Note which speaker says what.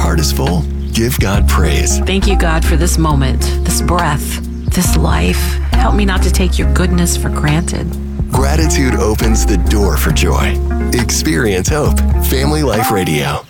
Speaker 1: heart is full, give God praise.
Speaker 2: Thank you, God, for this moment, this breath, this life. Help me not to take your goodness for granted.
Speaker 1: Gratitude opens the door for joy. Experience hope. Family Life Radio.